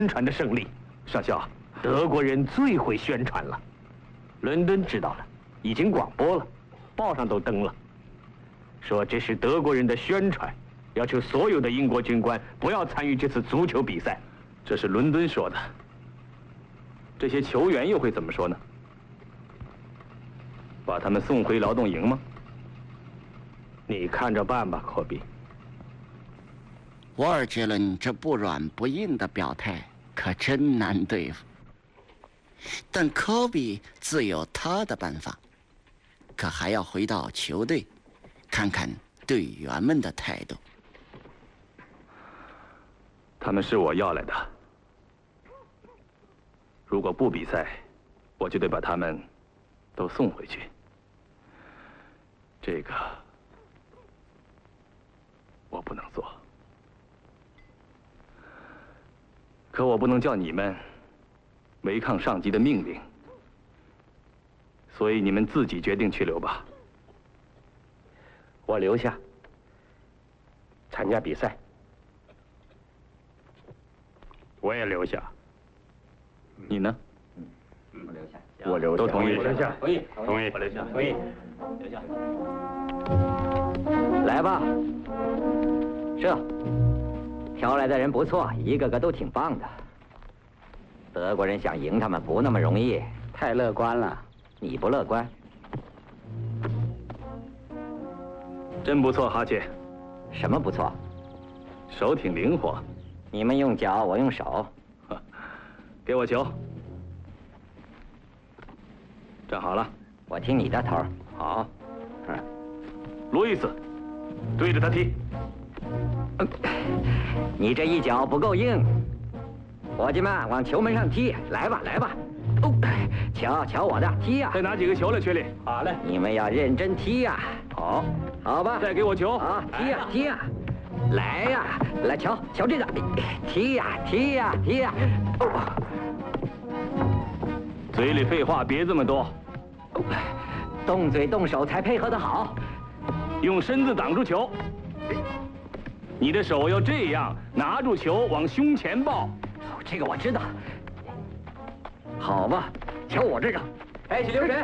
宣传的胜利。上校，德国人最会宣传了。伦敦知道了，已经广播了，报上都登了，说这是德国人的宣传，要求所有的英国军官不要参与这次足球比赛。 这是伦敦说的。这些球员又会怎么说呢？把他们送回劳动营吗？ 你看着办吧，科比。 沃尔杰伦这不软不硬的表态可真难对付，但科比自有他的办法，可还要回到球队，看看队员们的态度。 他们是我要来的，如果不比赛，我就得把他们都送回去。这个我不能做。可我不能叫你们违抗上级的命令，所以你们自己决定去留吧。 我留下，参加比赛。我也留下。 你呢？ 我留下。我留下。 都同意？ 留下。同意。同意。我留下。同意。留下。来吧，这。挑来的人不错，一个个都挺棒的。德国人想赢他们不那么容易，太乐观了。你不乐观？ 真不错，哈切。 什么不错？ 手挺灵活。 你们用脚，我用手。 给我球。站好了。 我听你的头。 好。路易斯，对着他踢。 你这一脚不够硬，伙计们往球门上踢，来吧，来吧！哦，瞧瞧我的，踢呀！ 再拿几个球来，薛里。 好嘞，你们要认真踢呀！ 好， 好吧， 再给我球啊！踢呀，踢呀！来呀，来瞧瞧这个，踢呀，踢呀，踢呀！ 嘴里废话别这么多， 动嘴动手才配合得好， 用身子挡住球。你的手要这样拿住球，往胸前抱。 这个我知道。好吧，瞧我这个。哎，去流水。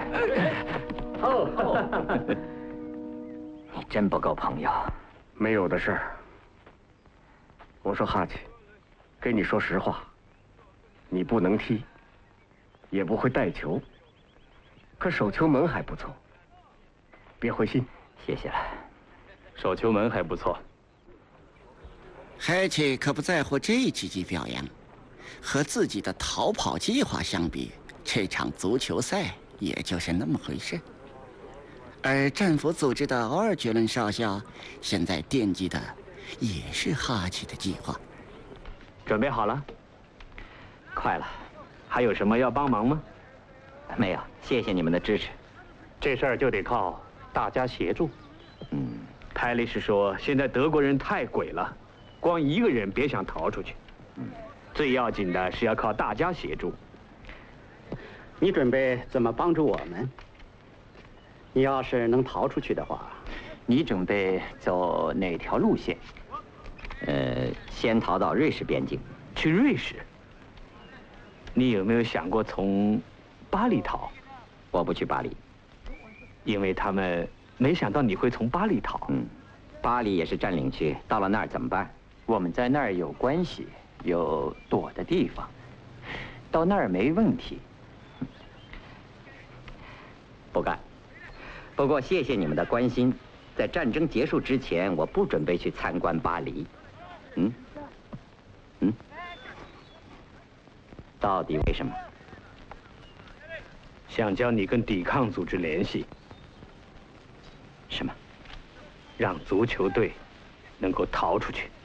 哦。你真不够朋友。 没有的事。我说哈奇，跟你说实话，你不能踢，也不会带球，可守球门还不错。别灰心。 谢谢了。 守球门还不错。 海切可不在乎这几句表扬，和自己的逃跑计划相比，这场足球赛也就是那么回事。而战俘组织的奥尔杰伦少校，现在惦记的也是哈奇的计划。 准备好了？快了。还有什么要帮忙吗？没有，谢谢你们的支持。 这事儿就得靠大家协助。 泰利是说，现在德国人太鬼了。光一个人别想逃出去，最要紧的是要靠大家协助。 你准备怎么帮助我们？你要是能逃出去的话， 你准备走哪条路线？先逃到瑞士边境。去瑞士？你有没有想过从巴黎逃？我不去巴黎，因为他们没想到你会从巴黎逃。巴黎也是占领区，到了那儿怎么办？我们在那儿有关系，有躲的地方，到那儿没问题。不干。不过谢谢你们的关心，在战争结束之前，我不准备去参观巴黎。到底为什么？想叫你跟抵抗组织联系。什么？让足球队能够逃出去。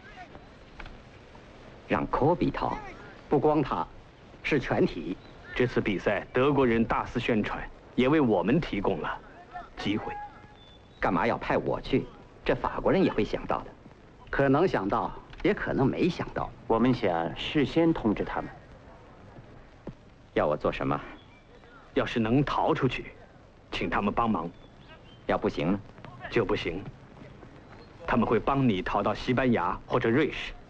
让科比逃， 不光他，是全体。 这次比赛德国人大肆宣传，也为我们提供了机会。干嘛要派我去？这法国人也会想到的。 可能想到，也可能没想到。 我们想事先通知他们。 要我做什么？要是能逃出去，请他们帮忙；要不行呢，就不行。他们会帮你逃到西班牙或者瑞士。